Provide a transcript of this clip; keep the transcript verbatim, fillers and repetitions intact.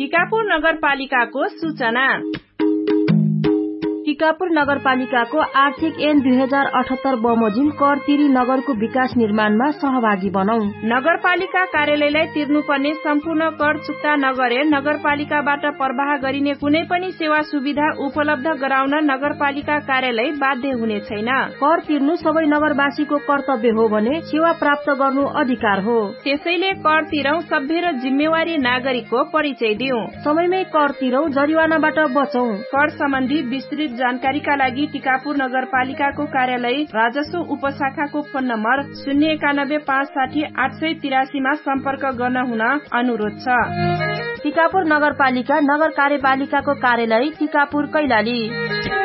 टिकापुर नगरपालिकाको सूचना। टिकापुर नगरपालिकाको आर्थिक ऐन दुई हजार अठहत्तर बमोजिम कर तिरी नगरको विकास निर्माणमा सहभागी बनौ। नगरपालिका कार्यालयलाई तिर्नुपर्ने सम्पूर्ण कर चुक्ता नगरे नगरपालिकाबाट प्रवाह गरिने कुनै पनि सेवा सुविधा उपलब्ध गराउन नगरपालिका कार्यालय बाध्य हुने छैन। कर तिर्नु सबै नगरवासीको कर्तव्य हो भने सेवा प्राप्त गर्नु अधिकार हो। त्यसैले कर तिरौं, सभ्य र जिम्मेवारी नागरिकको परिचय दिउँ। समयमै कर तिरौं, जरिवानाबाट बचौं। कर सम्बन्धी विस्तृत जानकारीका लागि टिकापुर नगरपालिकाको कार्यालय राजस्व उपशाखाको फोन नम्बर शून्य एकानब्बे पाँच साठी आठ सय तिरासीमा सम्पर्क गर्न हुन अनुरोध छ। टिकापुर नगरपालिका नगर कार्यपालिकाको कार्यालय टिकापुर कैलाली।